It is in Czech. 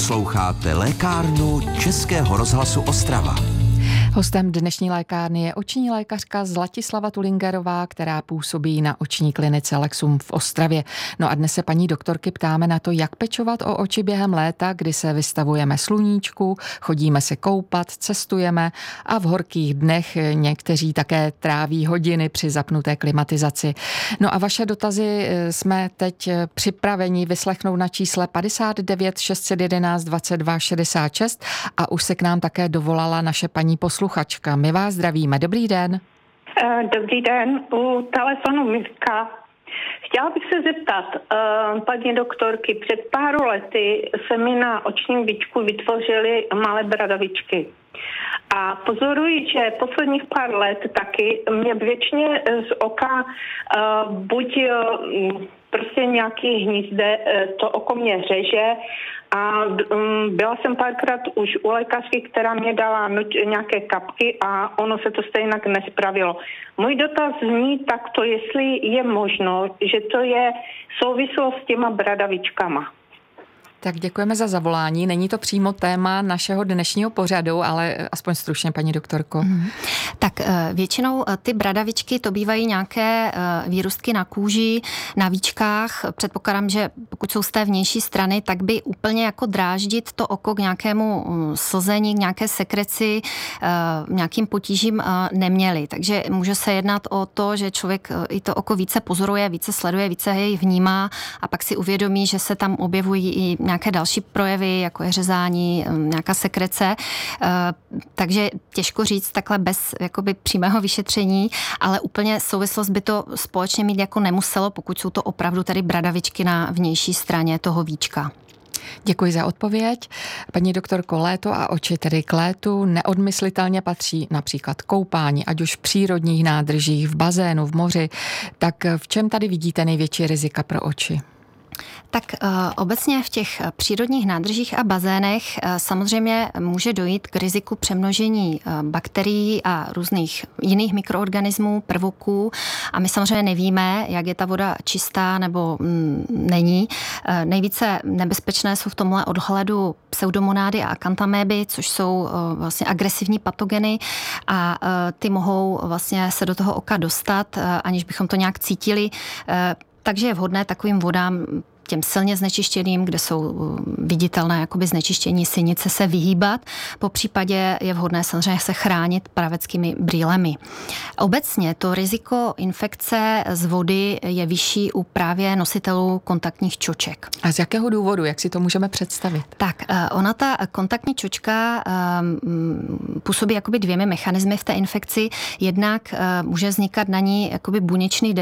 Posloucháte lékárnu Českého rozhlasu Ostrava. Hostem dnešní lékárny je oční lékařka Zlatislava Tulingerová, která působí na oční klinice Lexum v Ostravě. No a dnes se paní doktorky ptáme na to, jak pečovat o oči během léta, kdy se vystavujeme sluníčku, chodíme se koupat, cestujeme a v horkých dnech někteří také tráví hodiny při zapnuté klimatizaci. No a vaše dotazy jsme teď připraveni vyslechnout na čísle 59 611 22 66 a už se k nám také dovolala naše paní posluchačka. My vás zdravíme. Dobrý den. Dobrý den. U telefonu Mirka. Chtěla bych se zeptat, paní doktorky, před pár lety se mi na očním víčku vytvořily malé bradavičky. A pozoruji, že posledních pár let taky mě většině z oka buď prostě nějaký hnízde, to oko mě řeže a byla jsem párkrát už u lékařky, která mě dala nějaké kapky a ono se to stejně nespravilo. Můj dotaz zní takto, jestli je možno, že to je souvislost s těma bradavičkama. Tak děkujeme za zavolání. Není to přímo téma našeho dnešního pořadu, ale aspoň stručně, paní doktorko. Tak většinou ty bradavičky to bývají nějaké výrůstky na kůži, na víčkách. Předpokládám, že pokud jsou z té vnější strany, tak by úplně jako dráždit to oko k nějakému slzení, k nějaké sekreci, nějakým potížím neměli. Takže může se jednat o to, že člověk i to oko více pozoruje, více sleduje, více jej vnímá a pak si uvědomí, že se tam objevují i nějaké další projevy, jako je řezání, nějaká sekrece. Takže těžko říct takhle bez jakoby přímého vyšetření, ale úplně souvislost by to společně mít jako nemuselo, pokud jsou to opravdu tady bradavičky na vnější straně toho víčka. Děkuji za odpověď. Paní doktorko, léto a oči, tedy k létu neodmyslitelně patří například koupání, ať už v přírodních nádržích, v bazénu, v moři. Tak v čem tady vidíte největší rizika pro oči? Tak obecně v těch přírodních nádržích a bazénech samozřejmě může dojít k riziku přemnožení bakterií a různých jiných mikroorganismů, prvoků a my samozřejmě nevíme, jak je ta voda čistá nebo není. Nejvíce nebezpečné jsou v tomhle odhledu pseudomonády a akantaméby, což jsou vlastně agresivní patogeny a ty mohou vlastně se do toho oka dostat, aniž bychom to nějak cítili. Takže je vhodné takovým vodám těm silně znečištěným, kde jsou viditelné jakoby znečištění sinice, se vyhýbat. Po případě je vhodné samozřejmě se chránit praveckými brýlemi. Obecně to riziko infekce z vody je vyšší u právě nositelů kontaktních čoček. A z jakého důvodu? Jak si to můžeme představit? Tak, ona ta kontaktní čočka působí jakoby dvěmi mechanismy v té infekci. Jednak může vznikat na ní jakoby buněčný